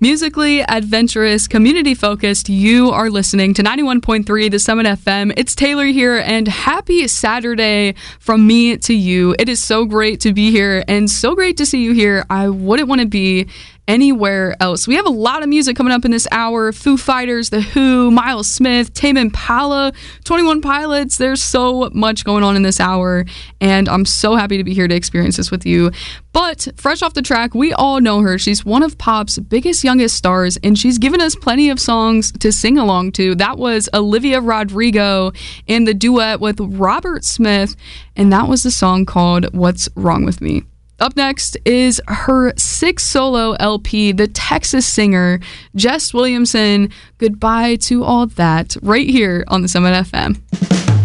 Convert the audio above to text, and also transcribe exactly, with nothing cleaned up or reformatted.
Musically adventurous, community-focused, you are listening to ninety-one point three The Summit F M. It's Taylor here, and happy Saturday from me to you. It is so great to be here, and so great to see you here. I wouldn't want to be anywhere else. We have a lot of music coming up in this hour. Foo Fighters, The Who, Miles Smith, Tame Impala, twenty-one Pilots. There's so much going on in this hour, and I'm so happy to be here to experience this with you. But fresh off the track, we all know her. She's one of pop's biggest, youngest stars, and she's given us plenty of songs to sing along to. That was Olivia Rodrigo in the duet with Robert Smith, and that was the song called What's Wrong With Me. Up next is her sixth solo L P, the Texas singer, Jess Williamson. Goodbye to all that, right here on the Summit F M.